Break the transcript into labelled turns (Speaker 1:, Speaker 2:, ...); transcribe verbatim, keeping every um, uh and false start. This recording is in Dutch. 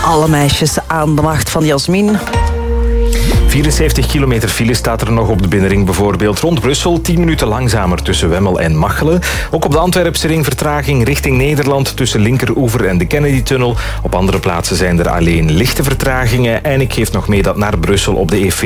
Speaker 1: alle meisjes aan de macht van Jasmin.
Speaker 2: vierenzeventig kilometer file staat er nog op de binnenring bijvoorbeeld. Rond Brussel tien minuten langzamer tussen Wemmel en Machelen. Ook op de Antwerpse ring vertraging richting Nederland tussen Linkeroever en de Kennedy-tunnel. Op andere plaatsen zijn er alleen lichte vertragingen. En ik geef nog mee dat naar Brussel op de E